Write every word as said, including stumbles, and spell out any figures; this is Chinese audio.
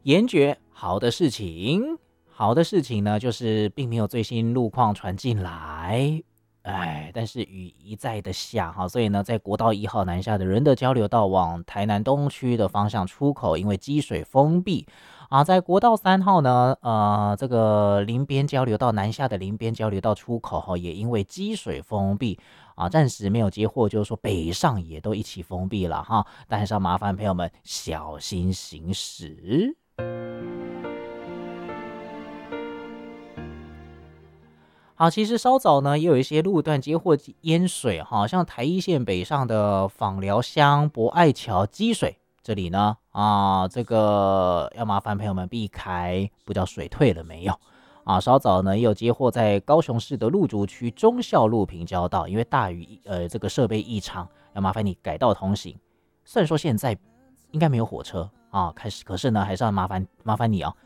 严决好的事情，好的事情呢，就是并没有最新路况传进来，哎，但是雨一再的下哈，所以呢，在国道一号南下的仁德交流道往台南东区的方向出口，因为积水封闭啊，在国道三号呢，呃，这个林边交流道南下的林边交流道出口哈，也因为积水封闭啊，暂时没有接获，就是说北上也都一起封闭了哈，但还是要麻烦朋友们小心行驶。好，其实稍早呢，也有一些路段接获淹水哈，像台一线北上的枋寮乡博爱桥积水，这里呢啊，这个要麻烦朋友们避开，不知道水退了没有啊？稍早呢，也有接获在高雄市的鹿竹区忠孝路平交道，因为大雨呃这个设备异常，要麻烦你改道通行。虽然说现在应该没有火车啊，开始可是呢，还是要麻烦麻烦你啊，